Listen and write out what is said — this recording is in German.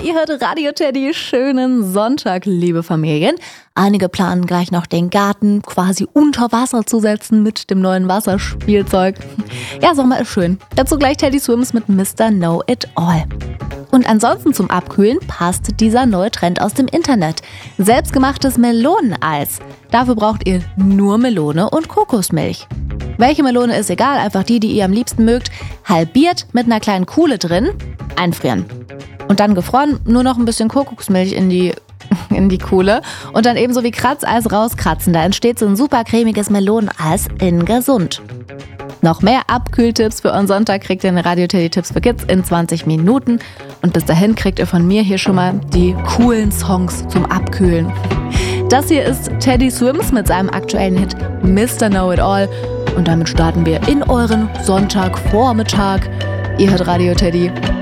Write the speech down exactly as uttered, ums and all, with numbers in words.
ihr hört Radio Teddy. Schönen Sonntag, liebe Familien. Einige planen gleich noch den Garten quasi unter Wasser zu setzen mit dem neuen Wasserspielzeug. Ja, Sommer ist schön. Dazu gleich Teddy Swims mit Mister Know-It-All. Und ansonsten zum Abkühlen passt dieser neue Trend aus dem Internet. Selbstgemachtes Meloneneis. Dafür braucht ihr nur Melone und Kokosmilch. Welche Melone ist egal, einfach die, die ihr am liebsten mögt. Halbiert mit einer kleinen Kuhle drin, einfrieren. Und dann gefroren, nur noch ein bisschen Kokosmilch in die, in die Kuhle. Und dann ebenso wie Kratzeis rauskratzen. Da entsteht so ein super cremiges Meloneneis in gesund. Noch mehr Abkühltipps für euren Sonntag kriegt ihr in Radio Teddy Tipps für Kids in zwanzig Minuten. Und bis dahin kriegt ihr von mir hier schon mal die coolen Songs zum Abkühlen. Das hier ist Teddy Swims mit seinem aktuellen Hit Mister Know-It-All. Und damit starten wir in euren Sonntagvormittag. Ihr hört Radio Teddy.